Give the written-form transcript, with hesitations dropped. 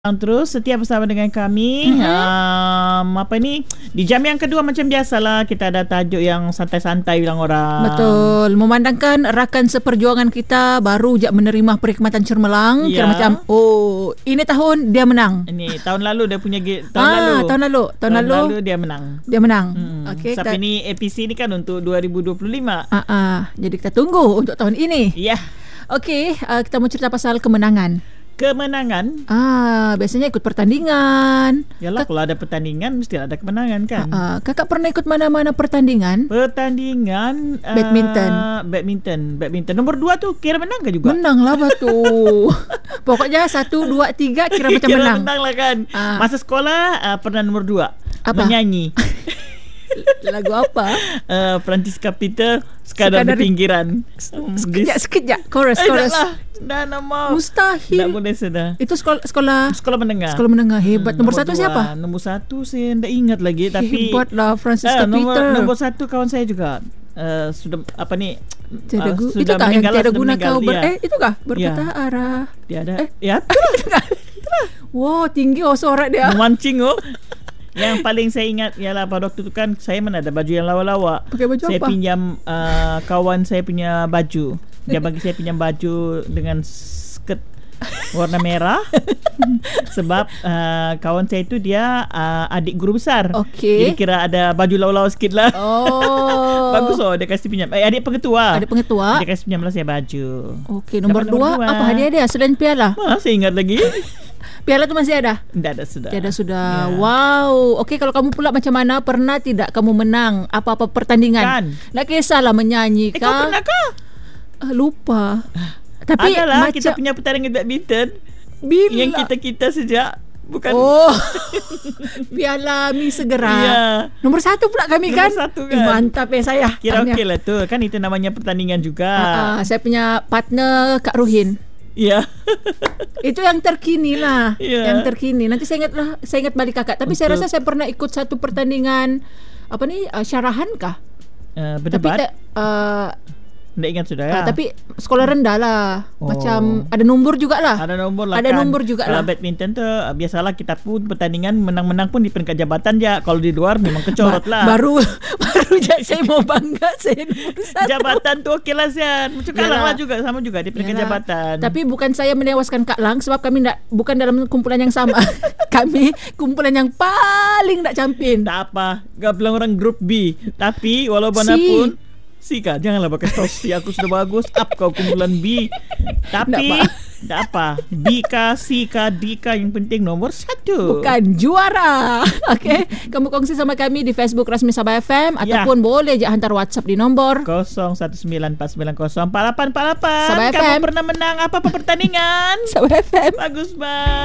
Terus setia bersama dengan kami. Di jam yang kedua macam biasalah, kita ada tajuk yang santai-santai bilang orang. Betul. Memandangkan rakan seperjuangan kita baru je menerima perkhidmatan cermelang. Ya. Kira macam ini tahun dia menang. Ini tahun lalu dia punya Tahun lalu dia menang. Dia menang. Okey. Tapi ni APC ni kan untuk 2025. Jadi kita tunggu untuk tahun ini. Ya. Okey, kita mau cerita pasal kemenangan. Kemenangan. Biasanya ikut pertandingan. Yalah, kalau ada pertandingan mesti ada kemenangan kan. Kakak pernah ikut mana-mana pertandingan? Pertandingan badminton. Nombor 2 tu kira menang ke juga? Menang lah batu. Pokoknya 1, 2, 3 kira macam kira menang. Menang lah kan. Masa sekolah pernah nombor 2. Apa? Menyanyi. Lagu apa? Francisca Peter, Sekadar di Pinggiran. Sekejap. Chorus. Dah nama. Mustahil. Tak boleh sudah. Itu sekolah menengah. Sekolah menengah hebat. Nombor 1 siapa? Nombor 1 saya tak ingat lagi. Tapi hebat lah Francisca Peter. Nombor 1 kawan saya juga. Sudah itu kah yang tiada guna kau itu kah berpatah arah? Tiada. Itulah. Wow, tinggi sorak dia. Memancing Yang paling saya ingat ialah pada waktu tu kan saya mana ada baju yang lawa-lawa. Pakai baju saya apa? Saya pinjam kawan saya punya baju. Dia bagi saya pinjam baju dengan skirt warna merah. Sebab kawan saya itu dia adik guru besar. Okey. Jadi kira ada baju lawa-lawa sikit lah. Bagus dia kasih pinjam. Adik pengetua. Dia kasih pinjam lah saya baju. Okey, nombor 2 apa hadiah dia selain piala? Saya ingat lagi. Piala tu masih ada? Tidak ada sudah. Tiada sudah. Ya. Wow. Okey, kalau kamu pula macam mana? Pernah tidak kamu menang apa-apa pertandingan? Kan. Tak kisahlah menyanyi kah? Kau pernah kah? Lupa. Tapi adalah macam kita punya pertandingan badminton. Bila? Yang kita sejak bukan. Piala Mi Segera. Ya. Nombor 1 pula kami kan. Nombor 1 kan. Mantap saya. Kira okey lah tu. Kan itu namanya pertandingan juga. Saya punya partner Kak Ruhin. Ya. Itu yang terkini lah. Ya. Yang terkini. Nanti saya ingat balik kakak. Tapi saya rasa saya pernah ikut satu pertandingan syarahan kah? Berdebat. Tapi tak ingat sudah ya. Tapi sekolah rendah lah. Macam ada nombor jugalah. Ada nombor lah. Ada nombor jugalah. Kalau badminton tu biasalah kita pun pertandingan menang-menang pun di peringkat jabatan je. Kalau di luar memang kecorot lah. Baru je saya mau bangga saya nombor 1. Jabatan tu okey lah Sian. Macam Kak Lang lah juga. Sama juga di peringkat jabatan. Tapi bukan saya menewaskan Kak Lang. Sebab kami bukan dalam kumpulan yang sama. Kami kumpulan yang paling tak campin. Tak apa. Gak bilang orang grup B. Tapi walaupun pun Sika, janganlah pakai tosi. Aku sudah bagus. Up kau kumpulan B. Tapi tak apa. B ka, C ka, D ka, yang penting nombor 1. Bukan juara. Okey, kamu kongsi sama kami di Facebook Rasmi Sabah FM ataupun boleh je hantar WhatsApp di nombor 0194904848. Sabah FM. Kamu pernah menang apa-apa pertandingan? Sabah FM. Bagus banget.